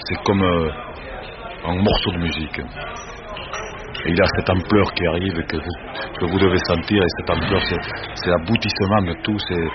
c'est comme un morceau de musique. Et il y a cette ampleur qui arrive et que vous devez sentir, et cette ampleur, c'est l'aboutissement de tout, c'est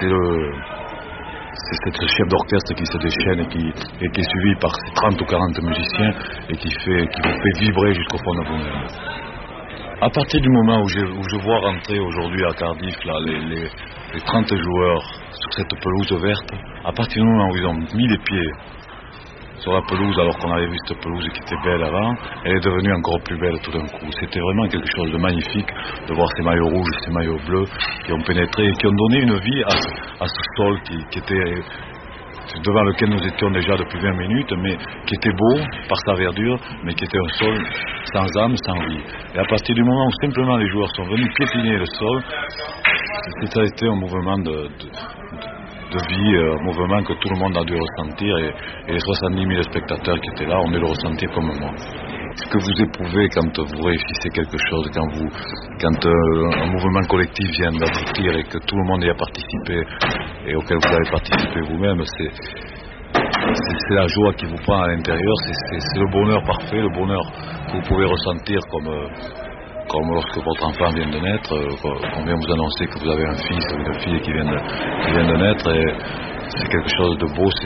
ce chef d'orchestre qui se déchaîne et qui est suivi par ces 30 ou 40 musiciens et qui vous fait vibrer jusqu'au fond de vous-même. À partir du moment où je vois rentrer aujourd'hui à Cardiff là, les 30 joueurs sur cette pelouse verte, à partir du moment où ils ont mis les pieds sur la pelouse, alors qu'on avait vu cette pelouse qui était belle avant, elle est devenue encore plus belle tout d'un coup. C'était vraiment quelque chose de magnifique de voir ces maillots rouges, ces maillots bleus qui ont pénétré et qui ont donné une vie à ce sol qui était devant lequel nous étions déjà depuis 20 minutes, mais qui était beau par sa verdure, mais qui était un sol sans âme, sans vie. Et à partir du moment où simplement les joueurs sont venus piétiner le sol, ça a été un mouvement de vie, un mouvement que tout le monde a dû ressentir, et les 70 000 spectateurs qui étaient là ont dû le ressentir comme moi. Ce que vous éprouvez quand vous réussissez quelque chose, quand un mouvement collectif vient d'aboutir et que tout le monde y a participé et auquel vous avez participé vous-même, c'est la joie qui vous prend à l'intérieur, c'est le bonheur parfait, le bonheur que vous pouvez ressentir comme lorsque votre enfant vient de naître, qu'on vient vous annoncer que vous avez un fils ou une fille qui vient de naître, et c'est quelque chose de beau,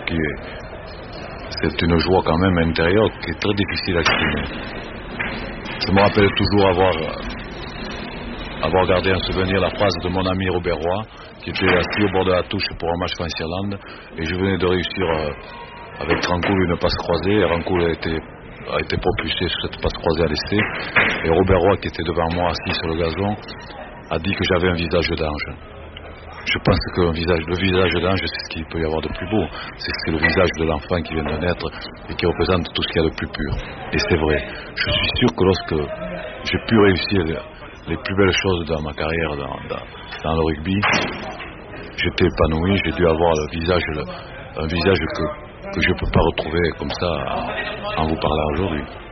c'est une joie quand même intérieure qui est très difficile à exprimer. Je me rappelle toujours avoir gardé en souvenir la phrase de mon ami Robert Roy, qui était assis au bord de la touche pour un match France-Irlande, et je venais de réussir avec Rancoul une passe croisée, et Rancoul a été propulsé sur cette passe croisée à l'essai, et Robert Roy, qui était devant moi assis sur le gazon, a dit que j'avais un visage d'ange. Je pense que le visage d'ange, c'est ce qu'il peut y avoir de plus beau. C'est le visage de l'enfant qui vient de naître et qui représente tout ce qu'il y a de plus pur. Et c'est vrai. Je suis sûr que lorsque j'ai pu réussir les plus belles choses dans ma carrière dans le rugby, j'étais épanoui, j'ai dû avoir un visage que je ne peux pas retrouver comme ça en vous parlant aujourd'hui.